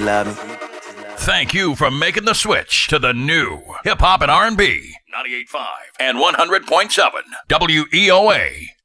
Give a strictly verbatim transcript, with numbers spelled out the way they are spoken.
love me. Thank you for making the switch to the new Hip Hop and R and B ninety-eight point five and one hundred point seven W E O A.